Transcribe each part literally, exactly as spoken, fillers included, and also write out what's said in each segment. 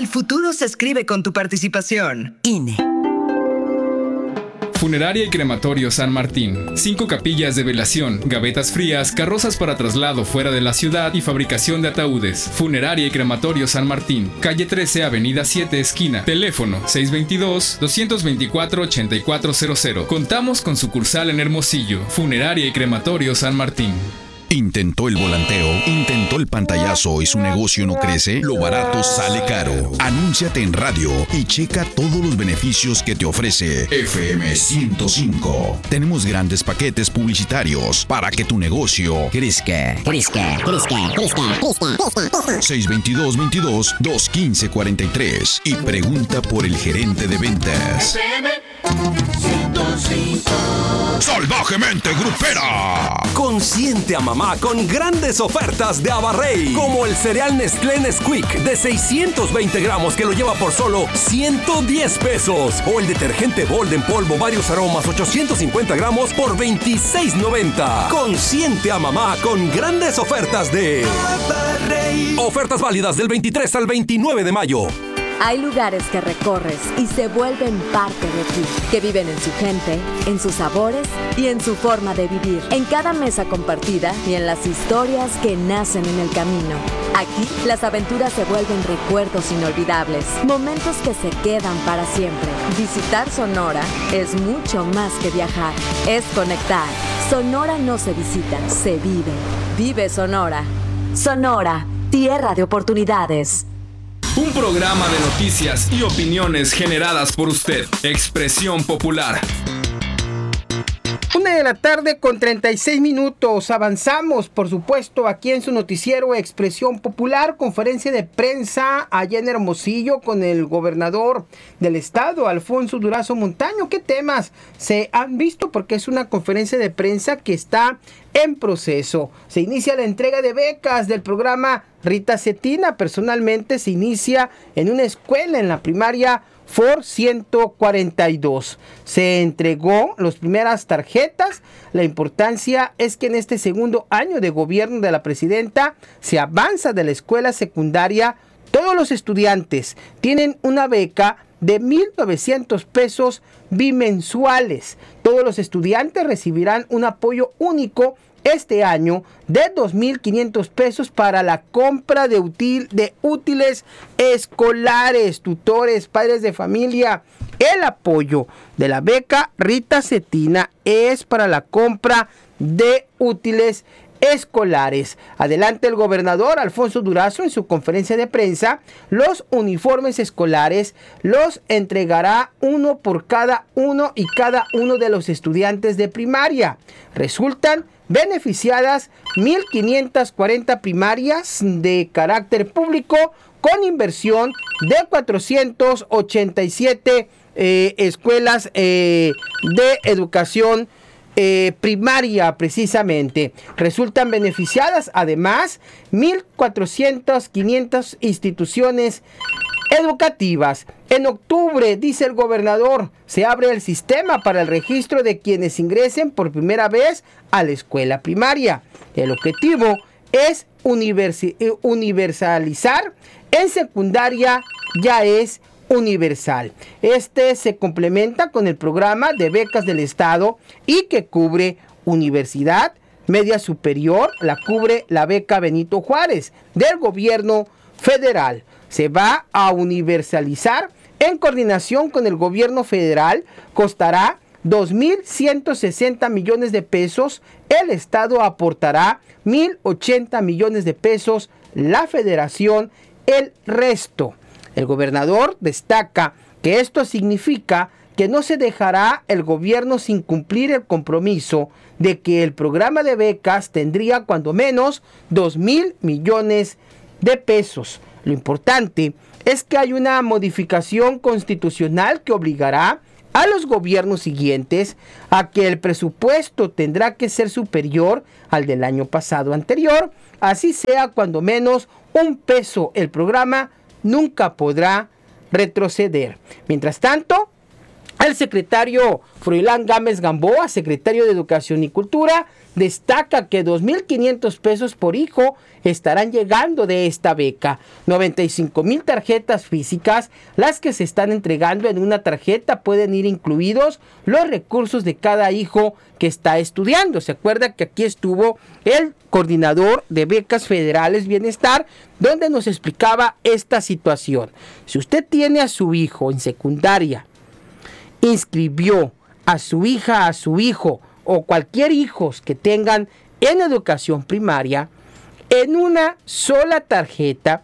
futuro se escribe con tu participación. I N E. Funeraria y Crematorio San Martín. Cinco capillas de velación, gavetas frías, carrozas para traslado fuera de la ciudad y fabricación de ataúdes. Funeraria y Crematorio San Martín. Calle trece, Avenida siete, esquina. Teléfono seis dos dos, dos dos cuatro, ocho cuatro cero cero. Contamos con sucursal en Hermosillo. Funeraria y Crematorio San Martín. ¿Intentó el volanteo? ¿Intentó el pantallazo y su negocio no crece? Lo barato sale caro. Anúnciate en radio y checa todos los beneficios que te ofrece F M ciento cinco. Tenemos grandes paquetes publicitarios para que tu negocio crezca. Crezca, crezca, crezca, crezca. seis dos dos, veintidós, doscientos quince, cuarenta y tres y pregunta por el gerente de ventas. F M ciento cinco. ¡Salvajemente grupera! Consiente a mamá con grandes ofertas de Abarrey, como el cereal Nestlé Nesquik de seiscientos veinte gramos que lo lleva por solo ciento diez pesos, o el detergente Bold en polvo varios aromas ochocientos cincuenta gramos por veintiséis noventa. Consiente a mamá con grandes ofertas de Abarrey. Ofertas válidas del veintitrés al veintinueve de mayo. Hay lugares que recorres y se vuelven parte de ti, que viven en su gente, en sus sabores y en su forma de vivir, en cada mesa compartida y en las historias que nacen en el camino. Aquí, las aventuras se vuelven recuerdos inolvidables, momentos que se quedan para siempre. Visitar Sonora es mucho más que viajar, es conectar. Sonora no se visita, se vive. Vive Sonora. Sonora, tierra de oportunidades. Un programa de noticias y opiniones generadas por usted. Expresión Popular. Una de la tarde con treinta y seis minutos. Avanzamos, por supuesto, aquí en su noticiero Expresión Popular. Conferencia de prensa allá en Hermosillo con el gobernador del estado, Alfonso Durazo Montaño. ¿Qué temas se han visto? Porque es una conferencia de prensa que está en proceso. Se inicia la entrega de becas del programa Rita Cetina. Personalmente se inicia en una escuela en la primaria Ford ciento cuarenta y dos. Se entregó las primeras tarjetas. La importancia es que en este segundo año de gobierno de la presidenta se avanza de la escuela secundaria. Todos los estudiantes tienen una beca de mil novecientos pesos bimensuales. Todos los estudiantes recibirán un apoyo único este año de dos mil quinientos pesos para la compra de, útil, de útiles escolares, tutores, padres de familia. El apoyo de la beca Rita Cetina es para la compra de útiles escolares. Adelante el gobernador Alfonso Durazo en su conferencia de prensa. Los uniformes escolares los entregará uno por cada uno y cada uno de los estudiantes de primaria. Resultan beneficiadas mil quinientas cuarenta primarias de carácter público con inversión de cuatrocientas ochenta y siete eh, escuelas eh, de educación eh, primaria precisamente. Resultan beneficiadas además mil cuatrocientas, quinientas instituciones educativas. En octubre, dice el gobernador, se abre el sistema para el registro de quienes ingresen por primera vez a la escuela primaria. El objetivo es universi- universalizar. En secundaria ya es universal. Este se complementa con el programa de becas del Estado y que cubre universidad, media superior, la cubre la beca Benito Juárez del gobierno federal. Se va a universalizar en coordinación con el gobierno federal. Costará dos mil ciento sesenta millones de pesos. El Estado aportará mil ochenta millones de pesos. La Federación el resto. El gobernador destaca que esto significa que no se dejará el gobierno sin cumplir el compromiso de que el programa de becas tendría cuando menos dos mil millones de pesos. Lo importante es que hay una modificación constitucional que obligará a los gobiernos siguientes a que el presupuesto tendrá que ser superior al del año pasado anterior. Así sea cuando menos un peso, el programa nunca podrá retroceder. Mientras tanto, El secretario Froilán Gámez Gamboa, secretario de Educación y Cultura, destaca que dos mil quinientos pesos por hijo estarán llegando de esta beca. noventa y cinco mil tarjetas físicas, las que se están entregando en una tarjeta, pueden ir incluidos los recursos de cada hijo que está estudiando. Se acuerda que aquí estuvo el coordinador de becas federales Bienestar, donde nos explicaba esta situación. Si usted tiene a su hijo en secundaria, inscribió a su hija, a su hijo o cualquier hijos que tengan en educación primaria, en una sola tarjeta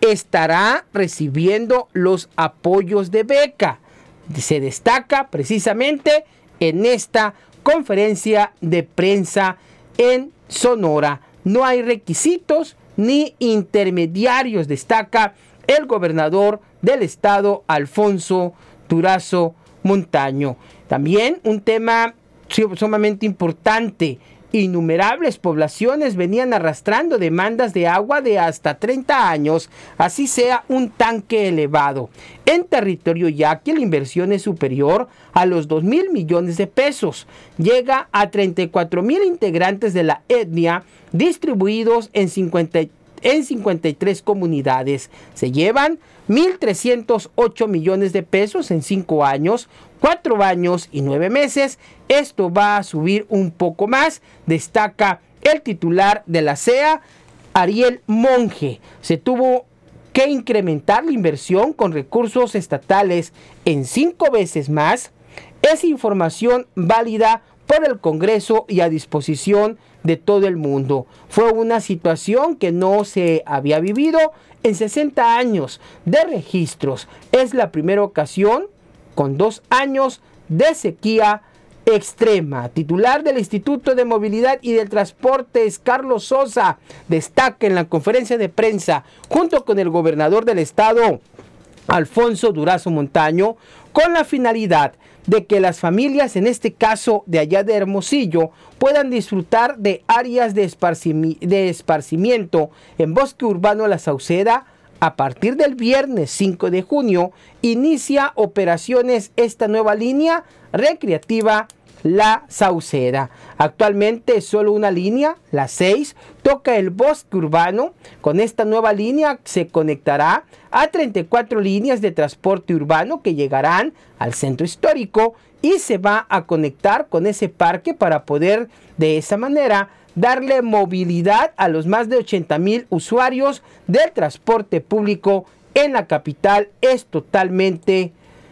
estará recibiendo los apoyos de beca. Se destaca precisamente en esta conferencia de prensa en Sonora. No hay requisitos ni intermediarios, destaca el gobernador del estado, Alfonso Durazo Montaño. También un tema sumamente importante. Innumerables poblaciones venían arrastrando demandas de agua de hasta treinta años, así sea un tanque elevado. En territorio yaqui la inversión es superior a los dos mil millones de pesos. Llega a treinta y cuatro mil integrantes de la etnia distribuidos en cincuenta, en cincuenta y tres comunidades. Se llevan mil trescientos ocho millones de pesos en cinco años, cuatro años y nueve meses. Esto va a subir un poco más, destaca el titular de la C E A, Ariel Monge. Se tuvo que incrementar la inversión con recursos estatales en cinco veces más. Es información válida por el Congreso y a disposición de todo el mundo. Fue una situación que no se había vivido en sesenta años de registros. Es la primera ocasión con dos años de sequía extrema. Titular del Instituto de Movilidad y del Transporte, Carlos Sosa, destaca en la conferencia de prensa junto con el gobernador del estado, Alfonso Durazo Montaño, con la finalidad de que las familias, en este caso de allá de Hermosillo, puedan disfrutar de áreas de, esparcimi- de esparcimiento en Bosque Urbano La Sauceda. A partir del viernes cinco de junio inicia operaciones esta nueva línea recreativa La Sauceda. Actualmente solo una línea, la seis, toca el Bosque Urbano. Con esta nueva línea se conectará a treinta y cuatro líneas de transporte urbano que llegarán al centro histórico y se va a conectar con ese parque para poder de esa manera darle movilidad a los más de ochenta mil usuarios del transporte público en la capital. Es totalmente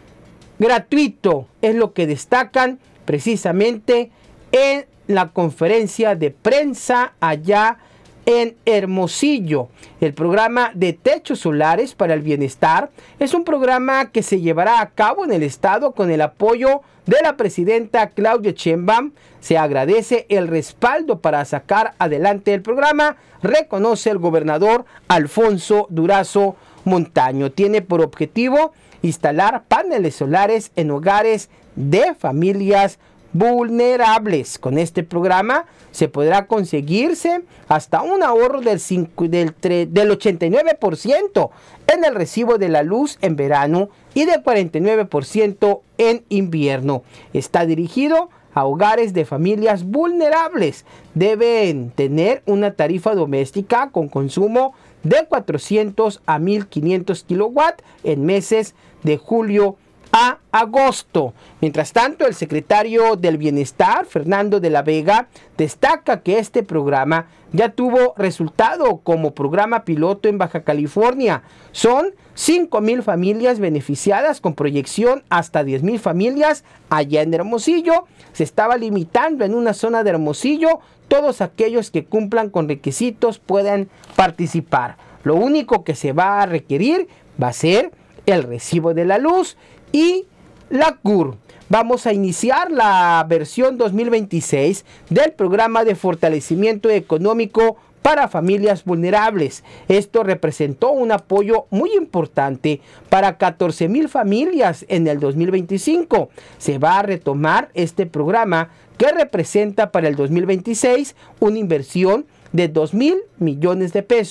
gratuito, es lo que destacan precisamente en la conferencia de prensa allá en Hermosillo. El programa de techos solares para el bienestar es un programa que se llevará a cabo en el estado con el apoyo de la presidenta Claudia Sheinbaum. Se agradece el respaldo para sacar adelante el programa, reconoce el gobernador Alfonso Durazo Montaño. Tiene por objetivo instalar paneles solares en hogares de familias vulnerables. Con este programa se podrá conseguirse hasta un ahorro del, cinco, del, tre, del ochenta y nueve por ciento en el recibo de la luz en verano y del cuarenta y nueve por ciento en invierno. Está dirigido a hogares de familias vulnerables. Deben tener una tarifa doméstica con consumo de cuatrocientos a mil quinientos kilowatts en meses de julio a agosto. Mientras tanto, el secretario del Bienestar, Fernando de la Vega, destaca que este programa ya tuvo resultado como programa piloto en Baja California. Son cinco mil familias beneficiadas con proyección hasta diez mil familias allá en Hermosillo. Se estaba limitando en una zona de Hermosillo. Todos aquellos que cumplan con requisitos pueden participar. Lo único que se va a requerir va a ser el recibo de la luz y la C U R. Vamos a iniciar la versión dos mil veintiséis del programa de fortalecimiento económico para familias vulnerables. Esto representó un apoyo muy importante para catorce mil familias en el dos mil veinticinco. Se va a retomar este programa que representa para el dos mil veintiséis una inversión de dos mil millones de pesos.